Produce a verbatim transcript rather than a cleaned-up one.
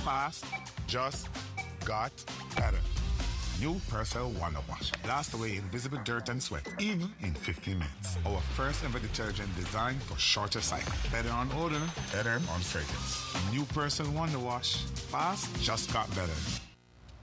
fast, just got better. New Persil Wonder Wash. Blast away invisible dirt and sweat, even in fifteen minutes. Our first ever detergent designed for shorter cycle. Better on odor, better on fragrance. New Persil Wonder Wash. Fast, just got better.